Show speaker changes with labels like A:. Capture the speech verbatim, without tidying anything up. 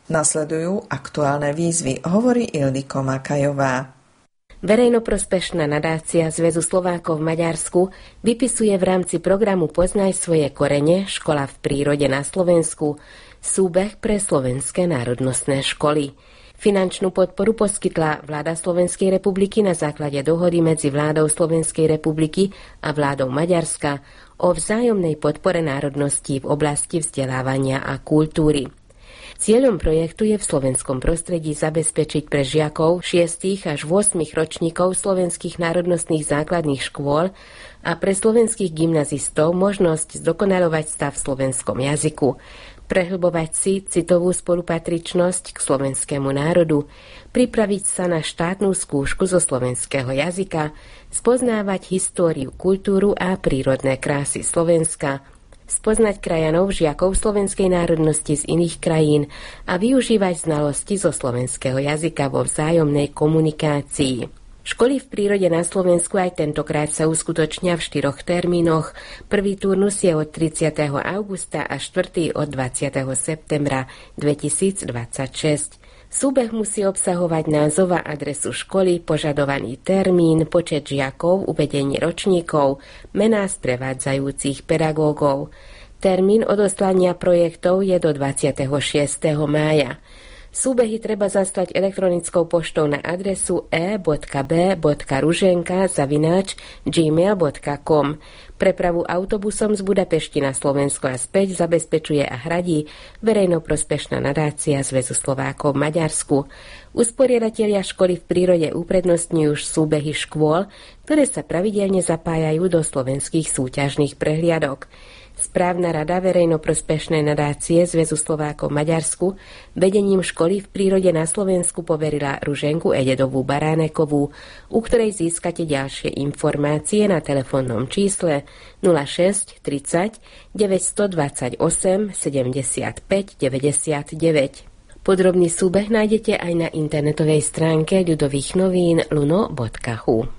A: Nasledujú aktuálne výzvy, hovorí Ildiko Makajová.
B: Verejnoprospešná nadácia Zväzu Slovákov v Maďarsku vypisuje v rámci programu Poznaj svoje korene, škola v prírode na Slovensku, súbeh pre slovenské národnostné školy. Finančnú podporu poskytla vláda Slovenskej republiky na základe dohody medzi vládou Slovenskej republiky a vládou Maďarska o vzájomnej podpore národností v oblasti vzdelávania a kultúry. Cieľom projektu je v slovenskom prostredí zabezpečiť pre žiakov šiestich až ôsmich ročníkov slovenských národnostných základných škôl a pre slovenských gymnazistov možnosť zdokonaľovať stav v slovenskom jazyku, prehlbovať si citovú spolupatričnosť k slovenskému národu, pripraviť sa na štátnu skúšku zo slovenského jazyka, spoznávať históriu, kultúru a prírodné krásy Slovenska, spoznať krajanov žiakov slovenskej národnosti z iných krajín a využívať znalosti zo slovenského jazyka vo vzájomnej komunikácii. Školy v prírode na Slovensku aj tentokrát sa uskutočnia v štyroch termínoch. Prvý turnus je od tridsiateho augusta a štvrtý od dvadsiateho septembra dvetisícdvadsaťšesť. Súbeh musí obsahovať názov a adresu školy, požadovaný termín, počet žiakov, uvedenie ročníkov, mená sprevádzajúcich pedagógov. Termín odoslania projektov je do dvadsiateho šiesteho mája. Súbehy treba zaslať elektronickou poštou na adresu e bodka b bodka ruženka zavináč gmail bodka com. Prepravu autobusom z Budapešti na Slovensko a späť zabezpečuje a hradí verejnoprospešná nadácia Zväzu Slovákov v Maďarsku. Usporiadatelia školy v prírode uprednostňujú súbehy škôl, ktoré sa pravidelne zapájajú do slovenských súťažných prehliadok. Správna rada verejnoprospešnej nadácie Zväzu Slovákov v Maďarsku vedením školy v prírode na Slovensku poverila Ruženku Ededovú Baránekovú, u ktorej získate ďalšie informácie na telefónnom čísle nula šesť tridsať deväťstodvadsaťosem sedemdesiatpäť deväťdesiatdeväť. Podrobný súbeh nájdete aj na internetovej stránke ľudových novín luno bodka hu.